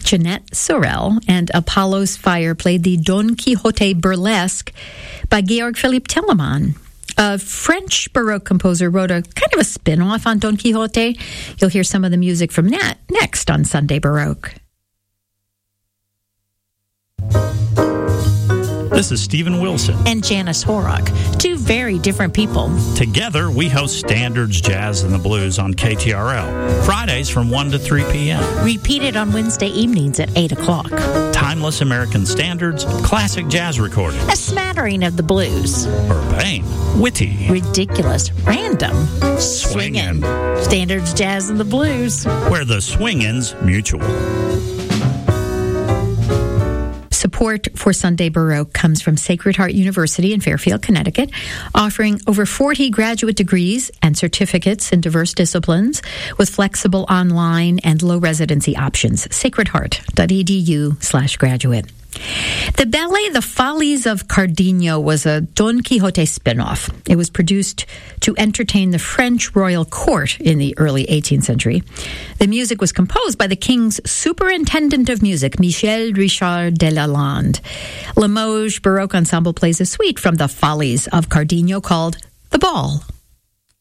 Jeanette Sorel, and Apollo's Fire played the Don Quixote Burlesque by Georg Philipp Telemann. A French Baroque composer wrote a kind of a spin-off on Don Quixote. You'll hear some of the music from that next on Sunday Baroque. This is Stephen Wilson. And Janice Horrock, two very different people. Together, we host Standards, Jazz, and the Blues on KTRL. Fridays from 1 to 3 p.m. Repeated on Wednesday evenings at 8 o'clock. Timeless American standards, classic jazz recordings. A smattering of the blues. Urbane, witty. Ridiculous, random. Swingin'. Standards, Jazz, and the Blues. Where the swingin's mutual. Support for Sunday Baroque comes from Sacred Heart University in Fairfield, Connecticut, offering over 40 graduate degrees and certificates in diverse disciplines with flexible online and low residency options. sacredheart.edu/graduate. The ballet The Follies of Cardenio was a Don Quixote spin-off. It was produced to entertain the French royal court in the early 18th century. The music was composed by the king's superintendent of music, Michel Richard de Lalande. Limoges Baroque Ensemble plays a suite from The Follies of Cardenio called The Ball.